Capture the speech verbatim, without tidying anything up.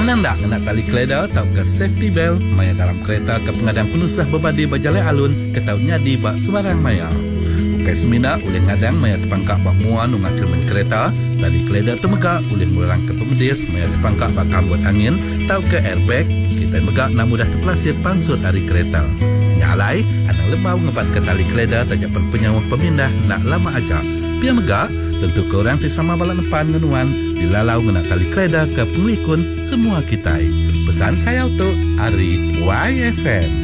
Pandang tak nak tali keleda tau ke safety belt maya dalam kereta ke pengadang penusah berbadi berjalan alun ke tau nyadi bak sembarang maya. Ukai semina oleh ngadang maya terpangkak bak muan nunga cermin kereta, tali keleda temegak oleh murang ke pemedis maya terpangkak bak kambut angin tau ke airbag, kita megak nak mudah terpelasir pansut hari kereta. Nyalai, anang lembau ngebat ke tali keleda tajapan penyawah pemindah nak lama ajak. Biar megak, tentu korang tisama balan depan ngenuan dilalau ngena tali keleda ke penglikun semua kita. Pesan saya untuk Ari Y F M.